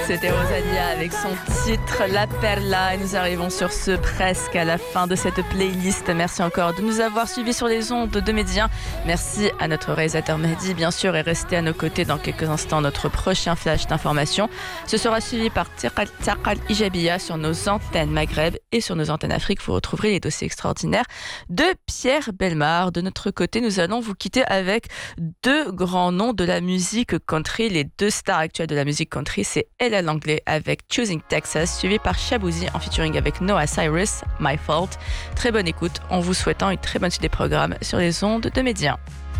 C'était Rosalia avec son titre La Perla et nous arrivons sur ce presque à la fin de cette playlist. Merci encore de nous avoir suivis sur les ondes de Médien. Merci à notre réalisateur Mehdi bien sûr et restez à nos côtés dans quelques instants notre prochain flash d'information. Ce sera suivi par Taqal Ijabia sur nos antennes Maghreb et sur nos antennes Afrique. Vous retrouverez les dossiers extraordinaires de Pierre Bellemare. De notre côté, nous allons vous quitter avec deux grands noms de la musique country. Les deux stars actuelles de la musique country, c'est Ella Langley avec Choosing Texas, suivi par Shaboozey en featuring avec Noah Cyrus, My Fault. Très bonne écoute en vous souhaitant une très bonne suite des programmes sur les ondes de Médien.